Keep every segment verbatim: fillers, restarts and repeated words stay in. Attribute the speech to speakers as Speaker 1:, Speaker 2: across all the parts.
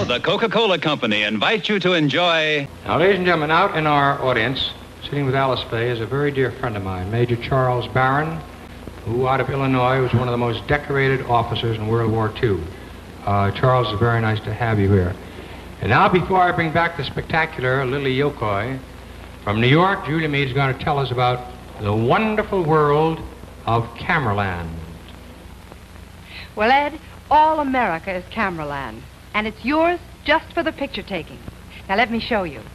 Speaker 1: the Coca-Cola Company invites you to enjoy...
Speaker 2: Now, ladies and gentlemen, out in our audience, sitting with Alice Faye, is a very dear friend of mine, Major Charles Barron, who out of Illinois was one of the most decorated officers in World War Two. Uh, Charles, it's very nice to have you here. And now, before I bring back the spectacular Lily Yokoi, from New York, Julia Mead is going to tell us about the wonderful world of Cameraland.
Speaker 3: Well, Ed, all America is Cameraland, and it's yours just for the picture taking. Now, let me show you.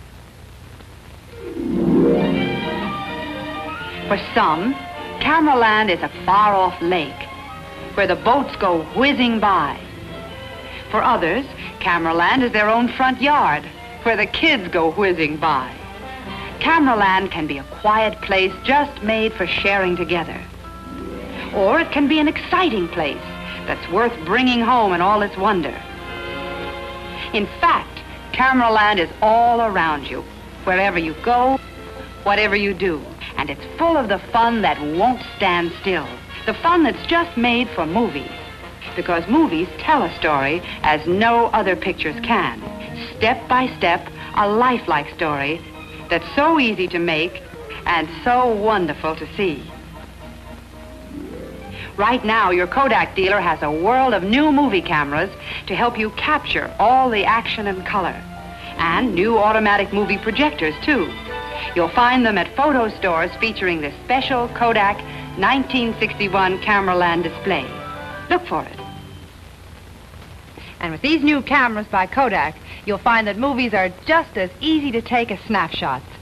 Speaker 3: For some, Cameraland is a far-off lake where the boats go whizzing by. For others, Cameraland is their own front yard where the kids go whizzing by. Cameraland can be a quiet place just made for sharing together. Or it can be an exciting place that's worth bringing home in all its wonder. In fact, Cameraland is all around you, wherever you go, whatever you do. And it's full of the fun that won't stand still, the fun that's just made for movies. Because movies tell a story as no other pictures can. Step by step, a lifelike story that's so easy to make and so wonderful to see. Right now, your Kodak dealer has a world of new movie cameras to help you capture all the action and color. And new automatic movie projectors, too. You'll find them at photo stores featuring the special Kodak nineteen sixty-one Cameraland display. Look for it. And with these new cameras by Kodak, you'll find that movies are just as easy to take as snapshots.